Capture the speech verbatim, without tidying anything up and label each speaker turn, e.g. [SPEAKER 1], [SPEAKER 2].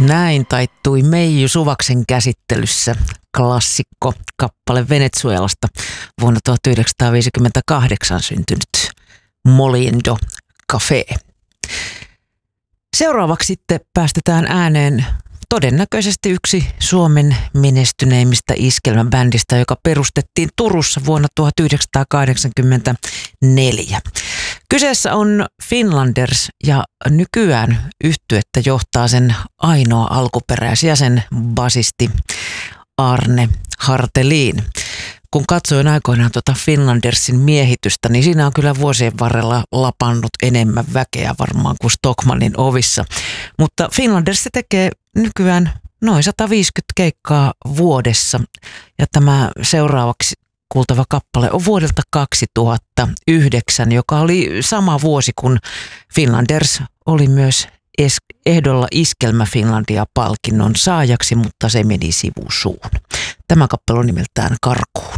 [SPEAKER 1] Näin taittui Meiju Suvaksen käsittelyssä klassikko kappale Venezuelasta vuonna tuhatyhdeksänsataaviisikymmentäkahdeksan syntynyt Moliendo Café. Seuraavaksi sitten päästetään ääneen todennäköisesti yksi Suomen menestyneimmistä iskelmäbändistä, joka perustettiin Turussa vuonna tuhatyhdeksänsataakahdeksankymmentäneljä. Kyseessä on Finlanders ja nykyään yhtyettä johtaa sen ainoa alkuperäisjäsen basisti Arne Hartelin. Kun katsoin aikoinaan tuota Finlandersin miehitystä, niin siinä on kyllä vuosien varrella lapannut enemmän väkeä varmaan kuin Stockmannin ovissa. Mutta Finlanders tekee nykyään noin sata viisikymmentä keikkaa vuodessa ja tämä seuraavaksi kuultava kappale on vuodelta kaksituhattayhdeksän, joka oli sama vuosi kun Finlanders oli myös ehdolla Iskelmä Finlandia-palkinnon saajaksi, mutta se meni sivusuun. Tämä kappale on nimeltään Karkuun.